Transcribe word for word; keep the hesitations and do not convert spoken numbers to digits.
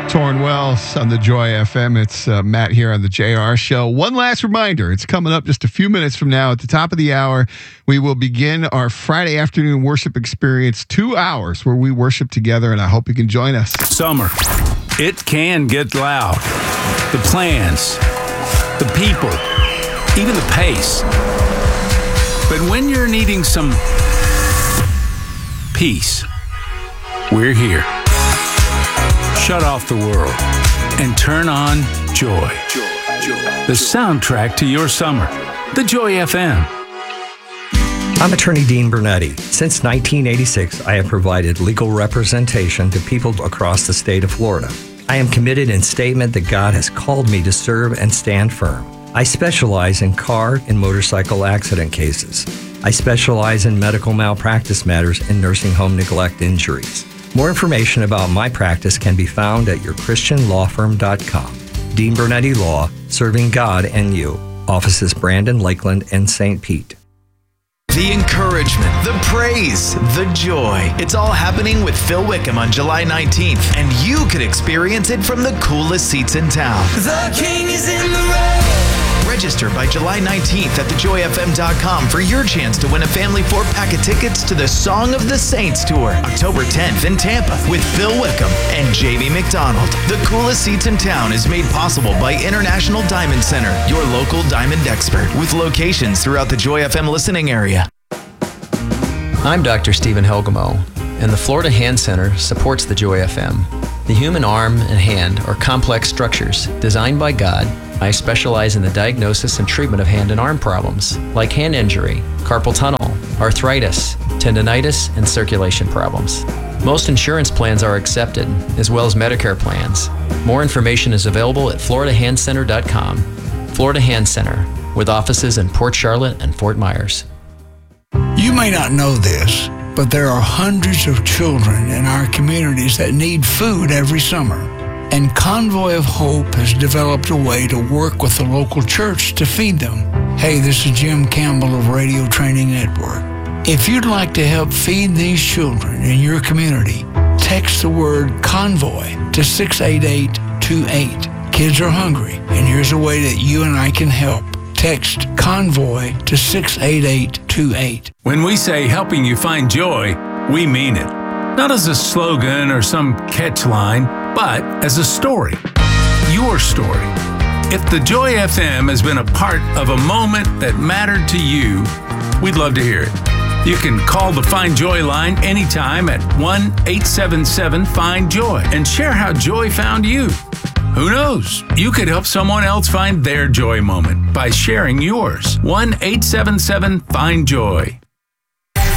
Torrin Wells on the Joy F M. It's uh, Matt here on the J R Show. One last reminder, it's coming up just a few minutes from now. At the top of the hour, we will begin our Friday afternoon worship experience, two hours where we worship together, and I hope you can join us. Summer, it can get loud. The plans, the people, even the pace. But when you're needing some peace, we're here. Shut off the world and turn on Joy. The soundtrack to your summer. The Joy F M. I'm attorney Dean Bernetti. Since nineteen eighty-six, I have provided legal representation to people across the state of Florida. I am committed in statement that God has called me to serve and stand firm. I specialize in car and motorcycle accident cases. I specialize in medical malpractice matters and nursing home neglect injuries. More information about my practice can be found at your christian law firm dot com. Dean Bernetti Law, serving God and you. Offices Brandon, Lakeland, and Saint Pete. The encouragement, the praise, the joy. It's all happening with Phil Wickham on July nineteenth, and you could experience it from the coolest seats in town. The King is in the room. Register by July nineteenth at the joy f m dot com for your chance to win a family four-pack of tickets to the Song of the Saints Tour, October tenth in Tampa with Phil Wickham and Jamie McDonald. The coolest seats in town is made possible by International Diamond Center, your local diamond expert, with locations throughout the Joy F M listening area. I'm Doctor Stephen Helgamo, and the Florida Hand Center supports the Joy F M. The human arm and hand are complex structures designed by God. I specialize in the diagnosis and treatment of hand and arm problems, like hand injury, carpal tunnel, arthritis, tendonitis, and circulation problems. Most insurance plans are accepted, as well as Medicare plans. More information is available at florida hand center dot com. Florida Hand Center, with offices in Port Charlotte and Fort Myers. You may not know this, but there are hundreds of children in our communities that need food every summer. And Convoy of Hope has developed a way to work with the local church to feed them. Hey, this is Jim Campbell of Radio Training Network. If you'd like to help feed these children in your community, text the word CONVOY to six eight eight two eight. Kids are hungry, and here's a way that you and I can help. Text CONVOY to six eight eight two eight. When we say helping you find joy, we mean it. Not as a slogan or some catch line, but as a story. Your story. If the Joy F M has been a part of a moment that mattered to you, we'd love to hear it. You can call the Find Joy line anytime at one eight seven seven find joy and share how joy found you. Who knows? You could help someone else find their joy moment by sharing yours. one eight seven seven find joy.